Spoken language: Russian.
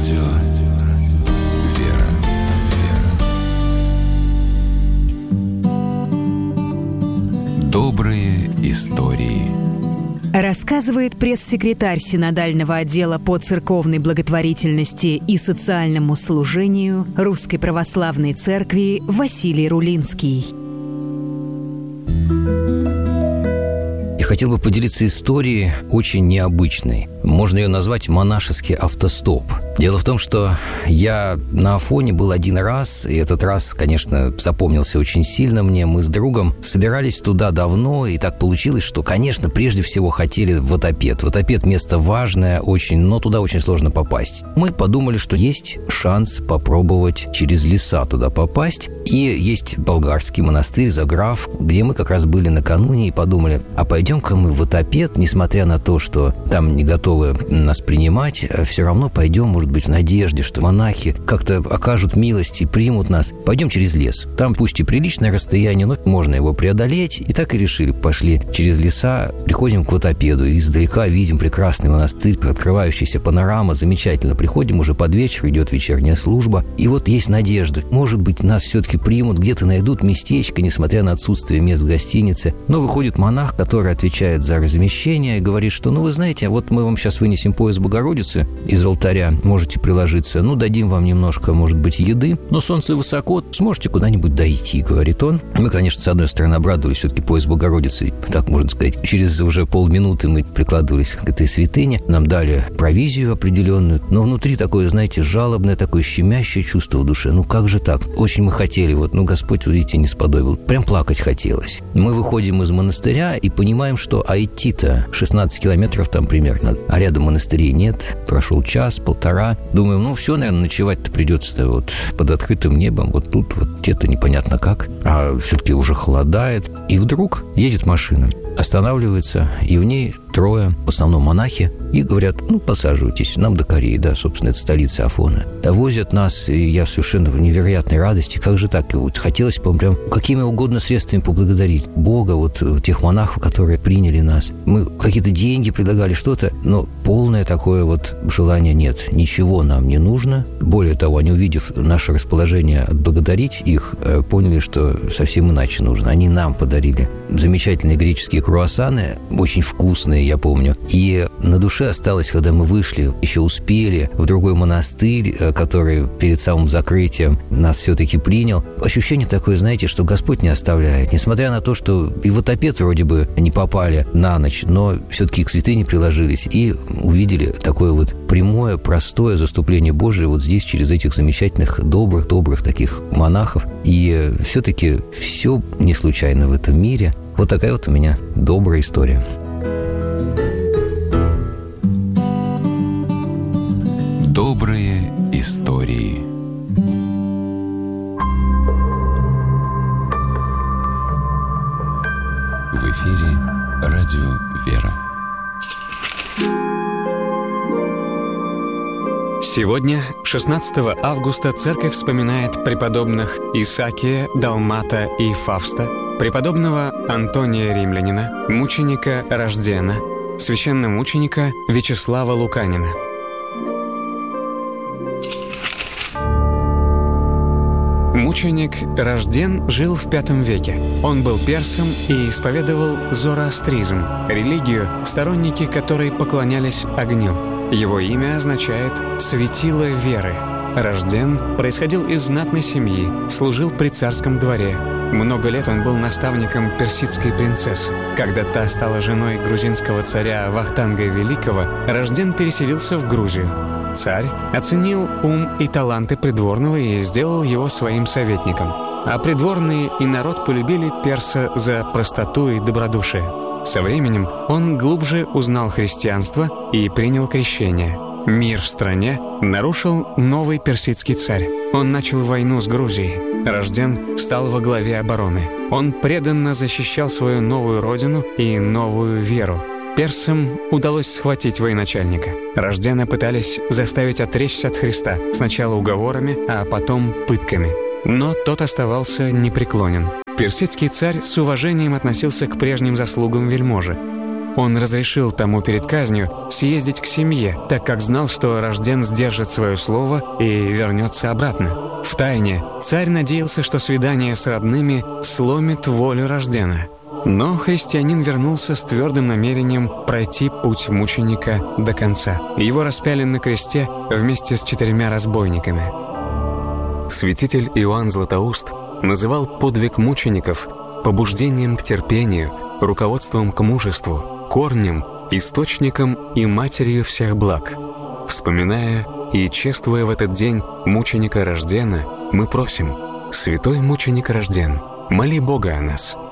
Радио «Вера». Добрые истории. Рассказывает пресс-секретарь Синодального отдела по церковной благотворительности и социальному служению Русской Православной Церкви Василий Рулинский. Я хотел бы поделиться историей очень необычной. Можно ее назвать монашеский автостоп. Дело в том, что я на Афоне был один раз, и этот раз, конечно, запомнился очень сильно мне. Мы с другом собирались туда давно, и так получилось, что, конечно, прежде всего хотели в Вотопед. Вотопед – место важное очень, но туда очень сложно попасть. Мы подумали, что есть шанс попробовать через леса туда попасть. И есть болгарский монастырь Заграф, где мы как раз были накануне и подумали, а пойдем-ка мы в Вотопед, несмотря на то, что там не готовы нас принимать, все равно пойдем, может быть, в надежде, что монахи как-то окажут милость и примут нас. Пойдем через лес. Там пусть и приличное расстояние, но можно его преодолеть. И так и решили. Пошли через леса, приходим к Вотопеду, и издалека видим прекрасный монастырь, открывающаяся панорама, замечательно. Приходим уже под вечер, идет вечерняя служба. И вот есть надежда. Может быть, нас все-таки примут, где-то найдут местечко, несмотря на отсутствие мест в гостинице. Но выходит монах, который отвечает за размещение, и говорит, что, вы знаете, вот мы вам сейчас вынесем пояс Богородицы из алтаря, можете приложиться, дадим вам немножко, может быть, еды, но солнце высоко, сможете куда-нибудь дойти, говорит он. Мы, конечно, с одной стороны обрадовались, все-таки пояс Богородицы, так можно сказать. Через уже полминуты мы прикладывались к этой святыне, нам дали провизию определенную, но внутри такое, знаете, жалобное, такое щемящее чувство в душе. Как же так? Очень мы хотели, Господь, видите, не сподобил. Прям плакать хотелось. Мы выходим из монастыря и понимаем, что идти-то 16 километров там примерно, а рядом монастырей нет. Прошел час-полтора. Думаем, все, наверное, ночевать-то придется под открытым небом, тут, где-то непонятно как. А все-таки уже холодает. И вдруг едет машина, останавливается, и в ней трое, в основном монахи, и говорят, подсаживайтесь, нам до Кореи, собственно, это столица Афона. Возят нас, и я совершенно в невероятной радости. Как же так? Хотелось бы прям какими угодно средствами поблагодарить Бога, тех монахов, которые приняли нас. Мы какие-то деньги предлагали, что-то, но полное такое желания нет. Ничего нам не нужно. Более того, они, увидев наше расположение отблагодарить их, поняли, что совсем иначе нужно. Они нам подарили замечательные греческие круассаны, очень вкусные, я помню. И на душе осталось, когда мы вышли, еще успели в другой монастырь, который перед самым закрытием нас все-таки принял. Ощущение такое, знаете, что Господь не оставляет. Несмотря на то, что и в Вотопед вроде бы не попали на ночь, но все-таки к святыне приложились и увидели такое прямое, простое заступление Божие здесь, через этих замечательных, добрых таких монахов. И все-таки все не случайно в этом мире. Такая у меня добрая история. Добрые истории. В эфире радио «Вера». Сегодня, 16 августа, церковь вспоминает преподобных Исаакия, Далмата и Фавста, преподобного Антония Римлянина, мученика Рождена, священномученика Вячеслава Луканина. Мученик Рожден жил в V веке. Он был персом и исповедовал зороастризм, религию, сторонники которой поклонялись огню. Его имя означает «светило веры». Рожден происходил из знатной семьи, служил при царском дворе. Много лет он был наставником персидской принцессы. Когда та стала женой грузинского царя Вахтанга Великого, Рожден переселился в Грузию. Царь оценил ум и таланты придворного и сделал его своим советником. А придворные и народ полюбили перса за простоту и добродушие. Со временем он глубже узнал христианство и принял крещение. Мир в стране нарушил новый персидский царь. Он начал войну с Грузией. Рожден стал во главе обороны. Он преданно защищал свою новую родину и новую веру. Персам удалось схватить военачальника. Рождена пытались заставить отречься от Христа, сначала уговорами, а потом пытками. Но тот оставался непреклонен. Персидский царь с уважением относился к прежним заслугам вельможи. Он разрешил тому перед казнью съездить к семье, так как знал, что Рожден сдержит свое слово и вернется обратно. Втайне царь надеялся, что свидание с родными сломит волю Рождена. Но христианин вернулся с твердым намерением пройти путь мученика до конца. Его распяли на кресте вместе с 4 разбойниками. Святитель Иоанн Златоуст называл подвиг мучеников побуждением к терпению, руководством к мужеству, корнем, источником и матерью всех благ. Вспоминая и чествуя в этот день мученика Рождена, мы просим: «Святой мученик Рожден, моли Бога о нас».